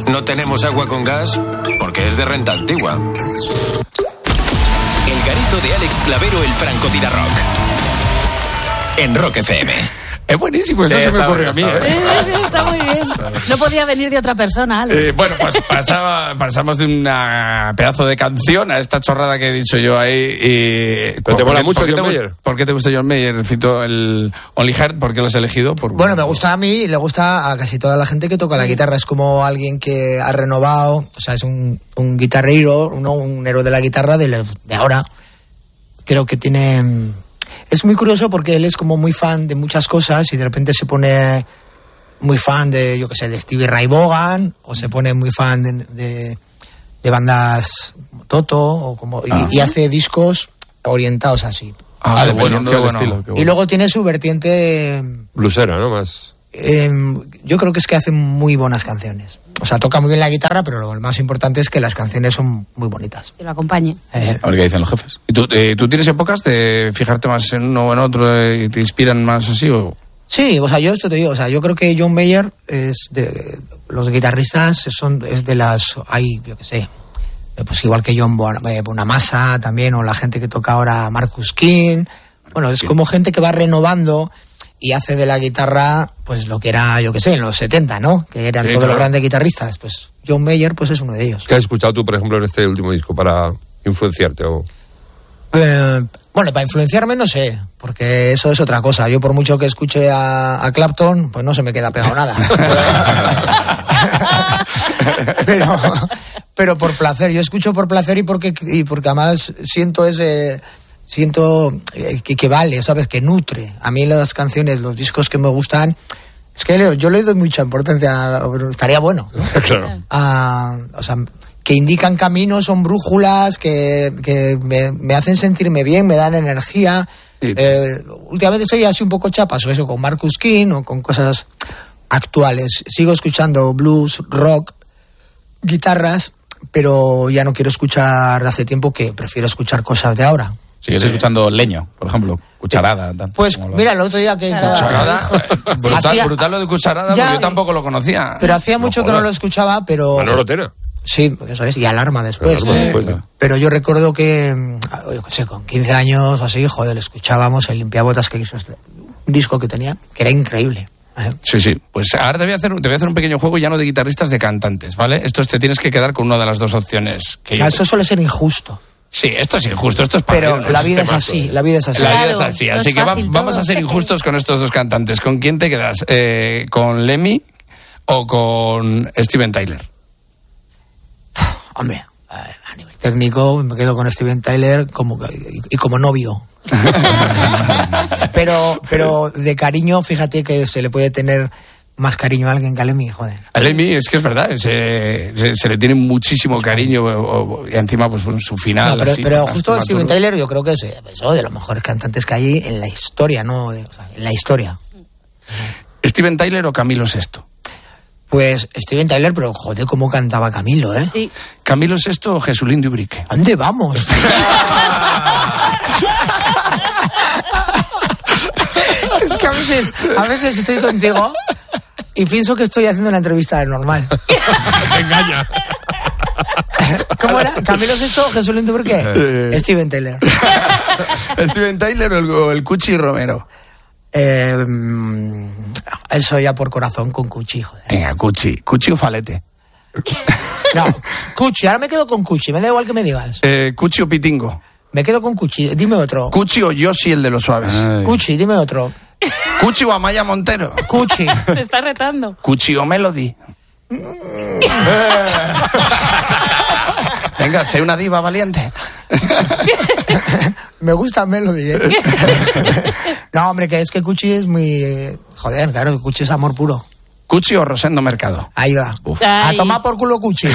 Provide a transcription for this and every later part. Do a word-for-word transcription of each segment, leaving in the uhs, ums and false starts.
No tenemos agua con gas porque es de renta antigua. El garito de Alex Clavero, el francotirador. En Rock F M. Es buenísimo, eso sí, se me ocurrió a mí. ¿eh? Sí, sí, está muy bien. No podía venir de otra persona, Alex. Eh, bueno, pues pasaba, pasamos de una pedazo de canción a esta chorrada que he dicho yo ahí. Y, ¿Pero te mola mucho John Mayer? ¿Por qué te gusta John Mayer? Cito el Only Heart, ¿por qué lo has elegido? Por... Bueno, me gusta a mí y le gusta a casi toda la gente que toca la guitarra. Es como alguien que ha renovado, o sea, es un, un guitarrero, uno, un héroe de la guitarra de, de ahora. Creo que tiene... Es muy curioso porque él es como muy fan de muchas cosas y de repente se pone muy fan de, yo qué sé, de Stevie Ray Vaughan, o se pone muy fan de, de, de bandas como Toto, o como, y, y hace discos orientados así. Ah, Ah, bueno, qué qué bueno. estilo, qué bueno. Y luego tiene su vertiente... Blusera, ¿no? Más... Eh, yo creo que es que hace muy buenas canciones. O sea, toca muy bien la guitarra, pero lo más importante es que las canciones son muy bonitas. Que lo acompañe. Eh, A ver qué dicen los jefes. ¿Y tú, eh, ¿tú tienes épocas de fijarte más en uno o en otro eh, y te inspiran más así? O... sí, o sea, yo esto te digo, o sea, yo creo que John Mayer es de los guitarristas son es de las hay, yo qué sé, pues igual que John Bonamassa también, o la gente que toca ahora Marcus King. Bueno, es como gente que va renovando y hace de la guitarra pues lo que era, yo qué sé, en los setenta, ¿no? Que eran Sí, todos claro. los grandes guitarristas. Pues John Mayer pues es uno de ellos. ¿Qué has escuchado tú, por ejemplo, en este último disco para influenciarte? O... Eh, bueno, para influenciarme no sé, porque eso es otra cosa. Yo por mucho que escuche a, a Clapton, pues no se me queda pegado nada. pero, pero por placer, yo escucho por placer y porque, y porque además siento ese... siento que, que vale, ¿sabes? Que nutre. A mí las canciones, los discos que me gustan, es que yo le doy mucha importancia, estaría bueno, ¿no? Claro. A, o sea, que indican caminos, son brújulas, que, que me, me hacen sentirme bien, me dan energía. Sí. Eh, últimamente estoy así un poco chapas, o eso, con Marcus King o con cosas actuales. Sigo escuchando blues, rock, guitarras, pero ya no quiero escuchar de hace tiempo, que prefiero escuchar cosas de ahora. Sigues escuchando Leño, por ejemplo, Cucharada. Tal, Pues como lo- mira, el otro día que estaba... Cucharada, brutal, Hacía- brutal lo de Cucharada, Ya, porque yo tampoco lo conocía. Pero hacía mucho que no jodas. lo escuchaba, pero... Manolo Tena. Sí, eso es, y Alarma después. Alarma Eh, después, ¿no? Pero yo recuerdo que, mm, yo qué sé, con quince años o así, joder, le escuchábamos el Limpiabotas, que hizo este- un disco que tenía, que era increíble. ¿eh? Sí, sí. Pues ahora te voy a hacer, te voy a hacer un pequeño juego ya no de guitarristas, de cantantes, ¿vale? Esto es, te tienes que quedar con una de las dos opciones. Que yo Eso suele ser injusto. Sí, esto es injusto, esto es para Pero mí, la vida es sistemazo. así, la vida es así. La vida Claro, es así, no así es que va- fácil vamos todo. a ser injustos con estos dos cantantes. ¿Con quién te quedas? Eh, ¿Con Lemmy o con Steven Tyler? Hombre, a nivel técnico me quedo con Steven Tyler como, y, y como novio. pero, pero de cariño, fíjate que se le puede tener más cariño a alguien que a Lemmy, joder. A Lemmy es que es verdad, se, se, se le tiene muchísimo cariño o- o- y encima pues en su final. No, pero así, pero con justo Arthur Steven Maturro. Tyler yo creo que es eso, de los mejores cantantes que hay en la historia, ¿no? De- o sea, en la historia. ¿Steven Tyler o Camilo Sesto? Pues Steven Tyler, pero joder, cómo cantaba Camilo, ¿eh? Sí. ¿Camilo Sesto o Jesulín de Ubrique? ¿A dónde vamos? Es que a veces, a veces estoy contigo y pienso que estoy haciendo una entrevista de normal. Te engaña. ¿Cómo era? ¿Camilo Sesto o Jesús Lindo? ¿Por qué? Steven Tyler. ¿Steven Tyler o el, o el Cuchi Romero? Eh, mm, eso ya por corazón con Cuchi, joder. Venga, Cuchi. ¿Cuchi o Falete? No, Cuchi, ahora me quedo con Cuchi, me da igual que me digas. Eh, ¿Cuchi o Pitingo? Me quedo con Cuchi, dime otro. ¿Cuchi o Yoshi, el de los suaves? Ay. Cuchi, dime otro. ¿Cuchi o Amaya Montero? Cuchi. Te está retando. ¿Cuchi o Melody? Venga, sé una diva valiente. Me gusta Melody, ¿eh? No, hombre, que es que Cuchi es muy... Joder, claro, Cuchi es amor puro. ¿Cuchi o Rosendo Mercado? Ahí va. Uf. A Ay. tomar por culo Cuchi.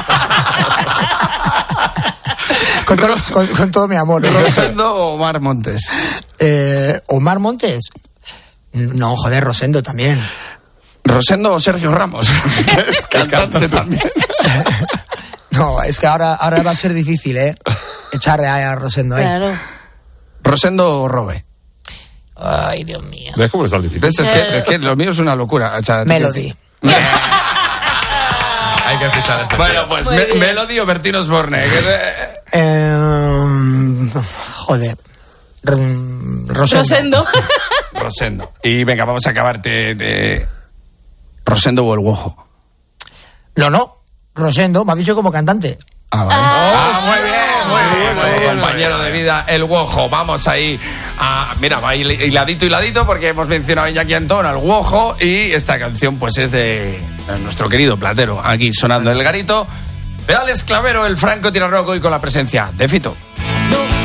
con, todo, con, con todo mi amor. ¿Rosendo o Omar Montes? Eh, Omar Montes. No, joder, Rosendo también. ¿Rosendo o Sergio Ramos? Es cantante también. No, es que ahora, ahora va a ser difícil, ¿eh? Echarle a Rosendo ahí. Claro. ¿Rosendo o Robe? Ay, Dios mío. ¿Ves cómo está difícil? ¿Ves? Es que, es que lo mío es una locura. O sea, Melody. Hay que fichar a este Bueno, tío. pues Muy me, bien. Melody o Bertín Osborne. que de- Eh, joder. R- Rosendo. Rosendo. Rosendo. Y venga, vamos a acabar de, de... Rosendo o el Guojo. No, no. Rosendo, me has dicho como cantante. Ah, vale. Ah, Ah, muy bien, muy bien, muy bien, compañero muy de bien. vida, el Guojo. Vamos ahí a, mira, va hil- hiladito, hiladito, porque hemos mencionado a Iñaki Antón, al Guojo, y esta canción pues es de nuestro querido Platero, aquí sonando en el garito, de Alex Clavero, el Franco Tirarroco, y con la presencia de Fito.